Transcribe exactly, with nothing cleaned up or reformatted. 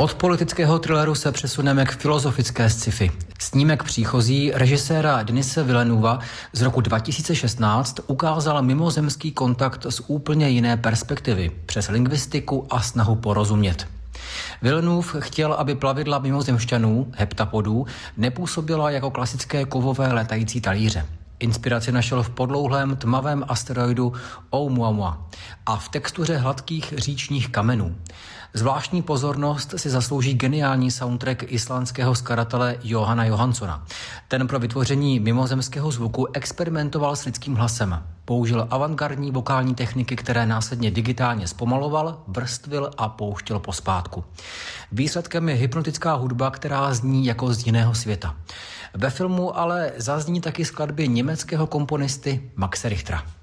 Od politického thrilleru se přesuneme k filozofické sci-fi. Snímek Příchozí režiséra Denise Villeneuva z roku dva tisíce šestnáct ukázal mimozemský kontakt z úplně jiné perspektivy, přes lingvistiku a snahu porozumět. Villeneuve chtěl, aby plavidla mimozemšťanů, heptapodů, nepůsobila jako klasické kovové letající talíře. Inspiraci našel v podlouhlém tmavém asteroidu Oumuamua a v textuře hladkých říčních kamenů. Zvláštní pozornost si zaslouží geniální soundtrack islandského skladatele Jóhanna Jóhannssona. Ten pro vytvoření mimozemského zvuku experimentoval s lidským hlasem. Použil avantgardní vokální techniky, které následně digitálně zpomaloval, vrstvil a pouštěl pospátku. Výsledkem je hypnotická hudba, která zní jako z jiného světa. Ve filmu ale zazní taky skladby německého komponisty Maxe Richtera.